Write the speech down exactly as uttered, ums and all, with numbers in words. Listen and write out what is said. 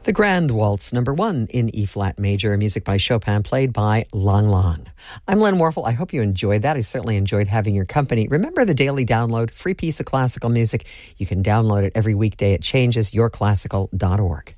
The Grand Waltz, number one in E-flat major, music by Chopin, played by Lang Lang. I'm Len Warfel. I hope you enjoyed that. I certainly enjoyed having your company. Remember the daily download, free piece of classical music. You can download it every weekday at changes your classical dot org.